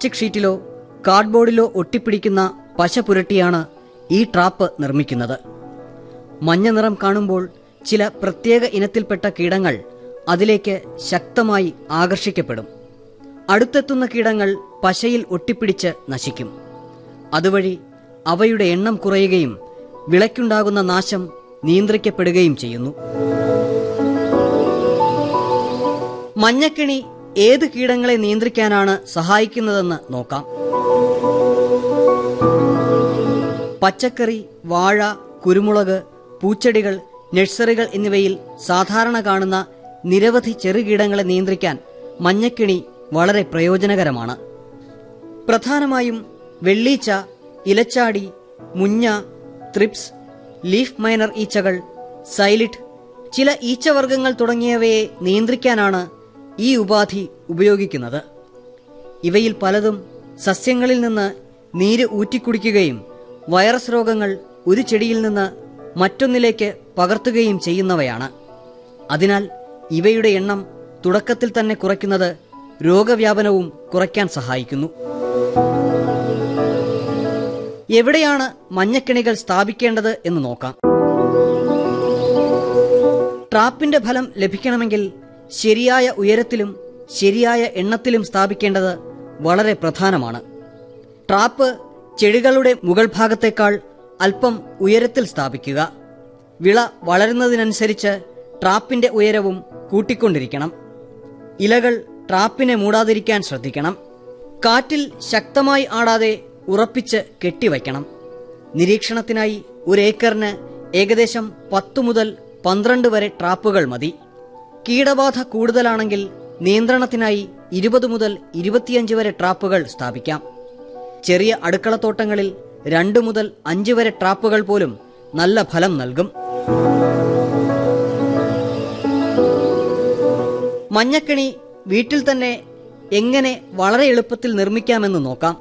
Plastic ഷീറ്റിലോ കാർഡ്ബോർഡിലോ ഒട്ടിപ്പിടിക്കുന്ന പശ പുരട്ടിയാണ് ഈ trap നിർമ്മിക്കുന്നത്. മഞ്ഞ നിറം കാണുമ്പോൾ ചില പ്രത്യേക ഇനത്തിൽപ്പെട്ട കീടങ്ങൾ അതിലേക്ക് ശക്തമായി ആകർഷിക്കപ്പെടും. അടുത്തെത്തുന്ന കീടങ്ങൾ പശയിൽ ഒട്ടിപ്പിടിച്ച് നശിക്കും. അതുവഴി അവയുടെ എണ്ണം കുറയുകയും വിളയ്ക്കുണ്ടാകുന്ന നാശം നിയന്ത്രിക്കപ്പെടുകയും ചെയ്യുന്നു. മഞ്ഞക്കെണി ഏത് കീടങ്ങളെ നിയന്ത്രിക്കാനാണ് സഹായിക്കുന്നതെന്ന് നോക്കാം. പച്ചക്കറി, വാഴ, കുരുമുളക്, പൂച്ചെടികൾ, നഴ്സറികൾ എന്നിവയിൽ സാധാരണ കാണുന്ന നിരവധി ചെറുകീടങ്ങളെ നിയന്ത്രിക്കാൻ മഞ്ഞക്കെണി വളരെ പ്രയോജനകരമാണ്. പ്രധാനമായും വെള്ളീച്ച, ഇലച്ചാടി, മുഞ്ഞ, ത്രിപ്സ്, ലീഫ് മൈനർ ഈച്ചകൾ, സൈലിറ്റ്, ചില ഈച്ചവർഗ്ഗങ്ങൾ തുടങ്ങിയവയെ നിയന്ത്രിക്കാനാണ് ഈ ഉപാധി ഉപയോഗിക്കുന്നത്. ഇവയിൽ പലതും സസ്യങ്ങളിൽ നിന്ന് നീര് ഊറ്റിക്കുടിക്കുകയും വൈറസ് രോഗങ്ങൾ ഒരു ചെടിയിൽ നിന്ന് മറ്റൊന്നിലേക്ക് പകർത്തുകയും ചെയ്യുന്നവയാണ്. അതിനാൽ ഇവയുടെ എണ്ണം തുടക്കത്തിൽ തന്നെ കുറയ്ക്കുന്നത് രോഗവ്യാപനവും കുറയ്ക്കാൻ സഹായിക്കുന്നു. എവിടെയാണ് മഞ്ഞക്കെണികൾ സ്ഥാപിക്കേണ്ടത് എന്ന് നോക്കാം. ട്രാപ്പിന്റെ ഫലം ലഭിക്കണമെങ്കിൽ ശരിയായ ഉയരത്തിലും ശരിയായ എണ്ണത്തിലും സ്ഥാപിക്കേണ്ടത് വളരെ പ്രധാനമാണ്. ട്രാപ്പ് ചെടികളുടെ മുകൾ ഭാഗത്തേക്കാൾ അല്പം ഉയരത്തിൽ സ്ഥാപിക്കുക. വിള വളരുന്നതിനനുസരിച്ച് ട്രാപ്പിന്റെ ഉയരവും കൂട്ടിക്കൊണ്ടിരിക്കണം. ഇലകൾ ട്രാപ്പിനെ മൂടാതിരിക്കാൻ ശ്രദ്ധിക്കണം. കാറ്റിൽ ശക്തമായി ആടാതെ ഉറപ്പിച്ച് കെട്ടിവയ്ക്കണം. നിരീക്ഷണത്തിനായി ഒരു ഏക്കറിന് ഏകദേശം 10 മുതൽ 12 വരെ ട്രാപ്പുകൾ മതി. കീടബാധ കൂടുതലാണെങ്കിൽ നിയന്ത്രണത്തിനായി 20 മുതൽ 25 വരെ ട്രാപ്പുകൾ സ്ഥാപിക്കാം. ചെറിയ അടുക്കളത്തോട്ടങ്ങളിൽ 2 മുതൽ 5 വരെ ട്രാപ്പുകൾ പോലും നല്ല ഫലം നൽകും. മഞ്ഞക്കെണി വീട്ടിൽ തന്നെ എങ്ങനെ വളരെ എളുപ്പത്തിൽ നിർമ്മിക്കാമെന്ന് നോക്കാം.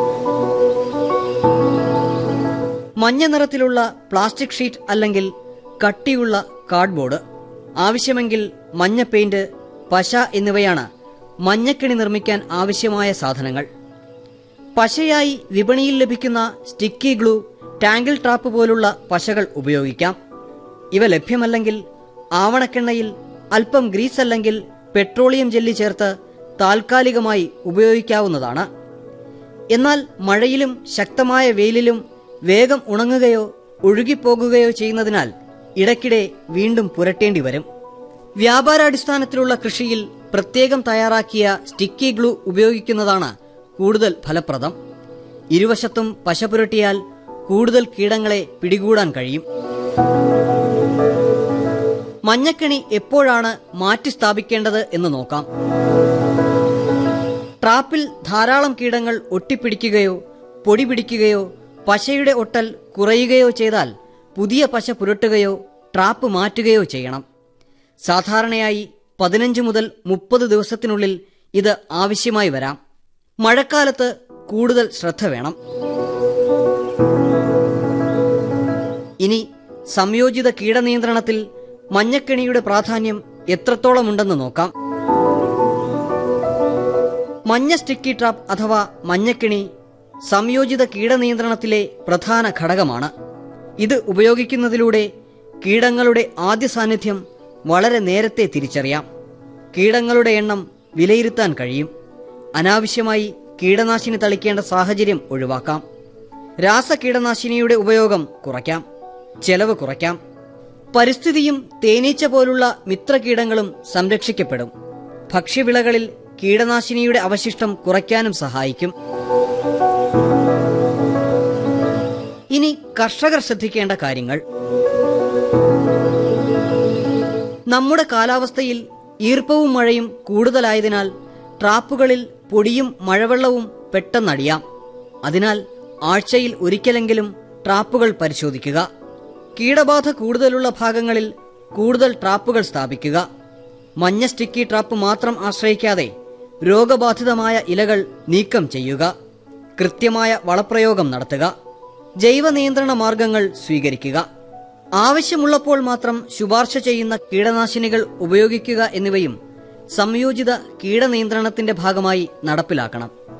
മഞ്ഞ നിറത്തിലുള്ള പ്ലാസ്റ്റിക് ഷീറ്റ് അല്ലെങ്കിൽ കട്ടിയുള്ള കാർഡ്ബോർഡ്, ആവശ്യമെങ്കിൽ മഞ്ഞ പെയിന്റ്, പശ എന്നിവയാണ് മഞ്ഞക്കെണി നിർമ്മിക്കാൻ ആവശ്യമായ സാധനങ്ങൾ. പശയായി വിപണിയിൽ ലഭിക്കുന്ന സ്റ്റിക്കി ഗ്ലൂ, ടാങ്കിൾ ട്രാപ്പ് പോലുള്ള പശകൾ ഉപയോഗിക്കാം. ഇവ ലഭ്യമല്ലെങ്കിൽ ആവണക്കെണ്ണയിൽ അല്പം ഗ്രീസ് അല്ലെങ്കിൽ പെട്രോളിയം ജെല്ലി ചേർത്ത് താൽക്കാലികമായി ഉപയോഗിക്കാവുന്നതാണ്. എന്നാൽ മഴയിലും ശക്തമായ വെയിലിലും വേഗം ഉണങ്ങുകയോ ഒഴുകിപ്പോകുകയോ ചെയ്യുന്നതിനാൽ ഇടയ്ക്കിടെ വീണ്ടും പുരട്ടേണ്ടി വരും. വ്യാപാരാടിസ്ഥാനത്തിലുള്ള കൃഷിയിൽ പ്രത്യേകം തയ്യാറാക്കിയ സ്റ്റിക്കി ഗ്ലൂ ഉപയോഗിക്കുന്നതാണ് കൂടുതൽ ഫലപ്രദം. ഇരുവശത്തും പശ പുരട്ടിയാൽ കൂടുതൽ കീടങ്ങളെ പിടികൂടാൻ കഴിയും. മഞ്ഞക്കെണി എപ്പോഴാണ് മാറ്റി സ്ഥാപിക്കേണ്ടത് എന്ന് നോക്കാം. ട്രാപ്പിൽ ധാരാളം കീടങ്ങൾ ഒട്ടിപ്പിടിക്കുകയോ പൊടി പിടിക്കുകയോ പശയുടെ ഒട്ടൽ കുറയുകയോ ചെയ്താൽ പുതിയ പശ പുരട്ടുകയോ ട്രാപ്പ് മാറ്റുകയോ ചെയ്യണം. സാധാരണയായി 15 മുതൽ 30 ദിവസത്തിനുള്ളിൽ ഇത് ആവശ്യമായി വരാം. മഴക്കാലത്ത് കൂടുതൽ ശ്രദ്ധ വേണം. ഇനി സംയോജിത കീടനിയന്ത്രണത്തിൽ മഞ്ഞക്കെണിയുടെ പ്രാധാന്യം എത്രത്തോളമുണ്ടെന്ന് നോക്കാം. മഞ്ഞ സ്റ്റിക്കി ട്രാപ്പ് അഥവാ മഞ്ഞക്കെണി സംയോജിത കീടനിയന്ത്രണത്തിലെ പ്രധാന ഘടകമാണ്. ഇത് ഉപയോഗിക്കുന്നതിലൂടെ കീടങ്ങളുടെ ആദ്യ സാന്നിധ്യം വളരെ നേരത്തെ തിരിച്ചറിയാം. കീടങ്ങളുടെ എണ്ണം വിലയിരുത്താൻ കഴിയും. അനാവശ്യമായി കീടനാശിനി തളിക്കേണ്ട സാഹചര്യം ഒഴിവാക്കാം. രാസകീടനാശിനിയുടെ ഉപയോഗം കുറയ്ക്കാം. ചെലവ് കുറയ്ക്കാം. പരിസ്ഥിതിയും തേനീച്ച പോലുള്ള മിത്രകീടങ്ങളും സംരക്ഷിക്കപ്പെടും. ഭക്ഷ്യവിളകളിൽ കീടനാശിനിയുടെ അവശിഷ്ടം കുറയ്ക്കാനും സഹായിക്കും. ഇനി കർഷകർ ശ്രദ്ധിക്കേണ്ട കാര്യങ്ങൾ. നമ്മുടെ കാലാവസ്ഥയിൽ ഈർപ്പവും മഴയും കൂടുതലായതിനാൽ ട്രാപ്പുകളിൽ പൊടിയും മഴവെള്ളവും പെട്ടെന്നടിയാം. അതിനാൽ ആഴ്ചയിൽ ഒരിക്കലെങ്കിലും ട്രാപ്പുകൾ പരിശോധിക്കുക. കീടബാധ കൂടുതലുള്ള ഭാഗങ്ങളിൽ കൂടുതൽ ട്രാപ്പുകൾ സ്ഥാപിക്കുക. മഞ്ഞ സ്റ്റിക്കി ട്രാപ്പ് മാത്രം ആശ്രയിക്കാതെ രോഗബാധിതമായ ഇലകൾ നീക്കം ചെയ്യുക. കൃത്യമായ വളപ്രയോഗം നടത്തുക. ജൈവ നിയന്ത്രണ മാർഗങ്ങൾ സ്വീകരിക്കുക. ആവശ്യമുള്ളപ്പോൾ മാത്രം ശുപാർശ ചെയ്യുന്ന കീടനാശിനികൾ ഉപയോഗിക്കുക എന്നിവയും സംയോജിത കീടനിയന്ത്രണത്തിന്റെ ഭാഗമായി നടപ്പിലാക്കണം.